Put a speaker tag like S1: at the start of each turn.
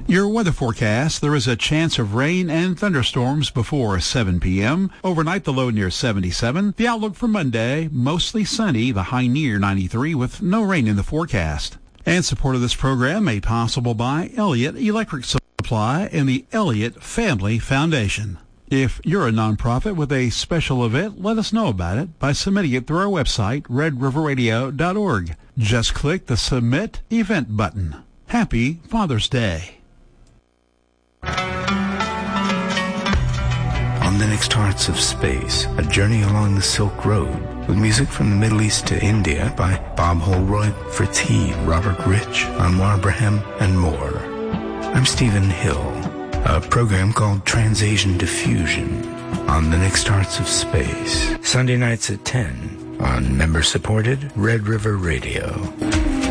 S1: Your weather forecast: there is a chance of rain and thunderstorms before 7 p.m. Overnight, the low near 77. The outlook for Monday: mostly sunny, the high near 93 with no rain in the forecast. And support of this program made possible by Elliott Electric Supply and the Elliott Family Foundation. If you're a nonprofit with a special event, let us know about it by submitting it through our website, redriverradio.org. Just click the Submit Event button. Happy Father's Day.
S2: On the Next Hearts of Space, a journey along the Silk Road, with music from the Middle East to India by Bob Holroyd, Fritz Heed, Robert Rich, Anwar Brahim, and more. I'm Stephen Hill, a program called Trans-Asian Diffusion on the Next Hearts of Space, Sunday nights at 10 on member-supported Red River Radio.